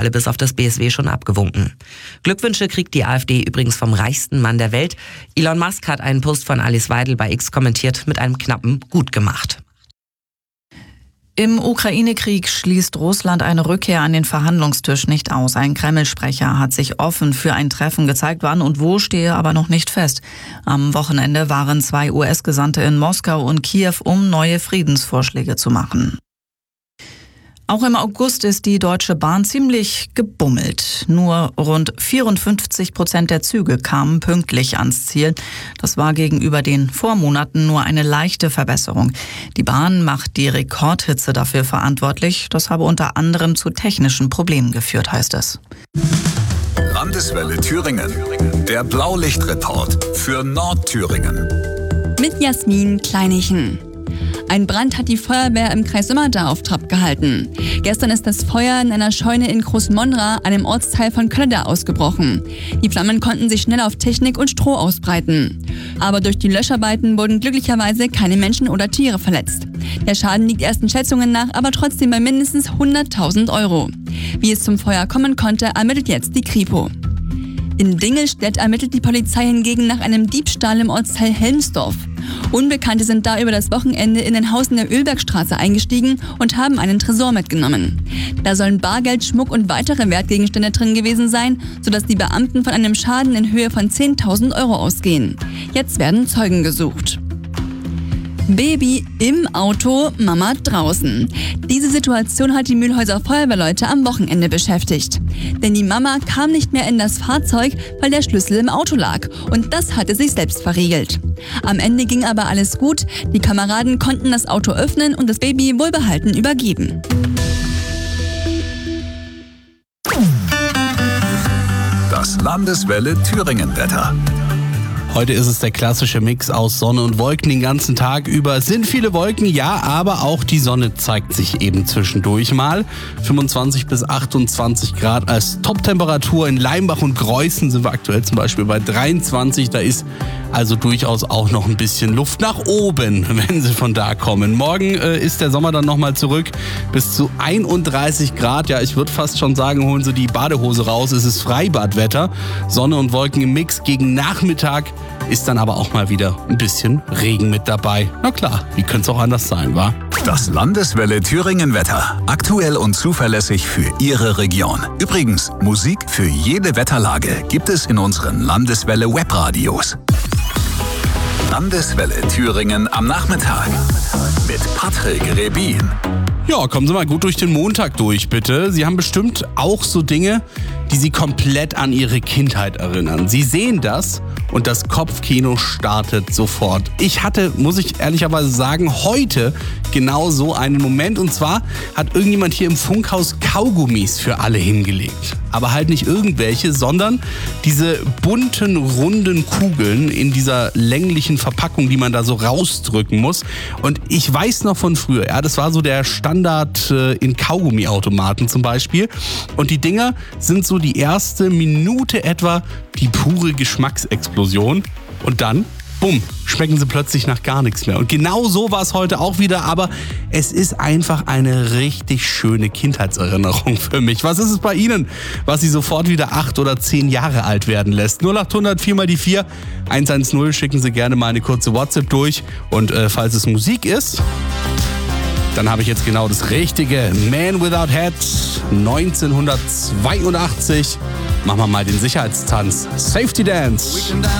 alle bis auf das BSW schon abgewunken. Glückwünsche kriegt die AfD übrigens vom reichsten Mann der Welt. Elon Musk hat einen Post von Alice Weidel bei X kommentiert mit einem knappen Gut gemacht. Im Ukraine-Krieg schließt Russland eine Rückkehr an den Verhandlungstisch nicht aus. Ein Kreml-Sprecher hat sich offen für ein Treffen gezeigt, wann und wo stehe aber noch nicht fest. Am Wochenende waren 2 US-Gesandte in Moskau und Kiew, um neue Friedensvorschläge zu machen. Auch im August ist die Deutsche Bahn ziemlich gebummelt. Nur rund 54% der Züge kamen pünktlich ans Ziel. Das war gegenüber den Vormonaten nur eine leichte Verbesserung. Die Bahn macht die Rekordhitze dafür verantwortlich. Das habe unter anderem zu technischen Problemen geführt, heißt es. Landeswelle Thüringen. Der Blaulichtreport für Nordthüringen. Mit Jasmin Kleinichen. Ein Brand hat die Feuerwehr im Kreis Sömmerda auf Trab gehalten. Gestern ist das Feuer in einer Scheune in Großmonra, einem Ortsteil von Kölleda, ausgebrochen. Die Flammen konnten sich schnell auf Technik und Stroh ausbreiten. Aber durch die Löscharbeiten wurden glücklicherweise keine Menschen oder Tiere verletzt. Der Schaden liegt ersten Schätzungen nach aber trotzdem bei mindestens 100.000 €. Wie es zum Feuer kommen konnte, ermittelt jetzt die Kripo. In Dingelstedt ermittelt die Polizei hingegen nach einem Diebstahl im Ortsteil Helmsdorf. Unbekannte sind da über das Wochenende in ein Haus in der Ölbergstraße eingestiegen und haben einen Tresor mitgenommen. Da sollen Bargeld, Schmuck und weitere Wertgegenstände drin gewesen sein, sodass die Beamten von einem Schaden in Höhe von 10.000 € ausgehen. Jetzt werden Zeugen gesucht. Baby im Auto, Mama draußen. Diese Situation hat die Mühlhäuser Feuerwehrleute am Wochenende beschäftigt. Denn die Mama kam nicht mehr in das Fahrzeug, weil der Schlüssel im Auto lag. Und das hatte sich selbst verriegelt. Am Ende ging aber alles gut. Die Kameraden konnten das Auto öffnen und das Baby wohlbehalten übergeben. Das Landeswelle Thüringen-Wetter. Heute ist es der klassische Mix aus Sonne und Wolken den ganzen Tag über. Es sind viele Wolken, ja, aber auch die Sonne zeigt sich eben zwischendurch mal. 25 bis 28 Grad als Toptemperatur. In Leimbach und Greußen sind wir aktuell zum Beispiel bei 23. Da ist also durchaus auch noch ein bisschen Luft nach oben, wenn sie von da kommen. Morgen ist der Sommer dann nochmal zurück bis zu 31 Grad. Ja, ich würde fast schon sagen, holen Sie die Badehose raus. Es ist Freibadwetter. Sonne und Wolken im Mix. Gegen Nachmittag ist dann aber auch mal wieder ein bisschen Regen mit dabei. Na klar, wie könnte es auch anders sein, wa? Das Landeswelle Thüringen-Wetter. Aktuell und zuverlässig für Ihre Region. Übrigens, Musik für jede Wetterlage gibt es in unseren Landeswelle Webradios. Landeswelle Thüringen am Nachmittag mit Patrick Rebin. Ja, kommen Sie mal gut durch den Montag durch, bitte. Sie haben bestimmt auch so Dinge, die Sie komplett an Ihre Kindheit erinnern. Sie sehen das und das Kopfkino startet sofort. Ich hatte, muss ich ehrlicherweise sagen, heute genau so einen Moment. Und zwar hat irgendjemand hier im Funkhaus Kaugummis für alle hingelegt. Aber halt nicht irgendwelche, sondern diese bunten, runden Kugeln in dieser länglichen Verpackung, die man da so rausdrücken muss. Und ich weiß noch von früher, ja, das war so der Standard in Kaugummiautomaten zum Beispiel. Und die Dinger sind so die erste Minute etwa die pure Geschmacksexplosion. Und dann, bumm, schmecken sie plötzlich nach gar nichts mehr. Und genau so war es heute auch wieder, aber es ist einfach eine richtig schöne Kindheitserinnerung für mich. Was ist es bei Ihnen, was Sie sofort wieder 8 oder 10 Jahre alt werden lässt? 0800 4 mal die 4 110, schicken Sie gerne mal eine kurze WhatsApp durch. Und falls es Musik ist, dann habe ich jetzt genau das Richtige. Man Without Head, 1982. Machen wir mal den Sicherheitstanz. Safety Dance.